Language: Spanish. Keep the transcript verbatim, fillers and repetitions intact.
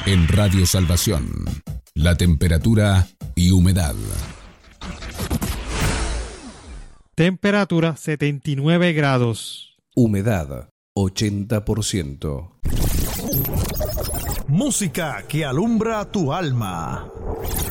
En Radio Salvación, la temperatura y humedad. Temperatura setenta y nueve grados. Humedad ochenta por ciento. Música que alumbra tu alma.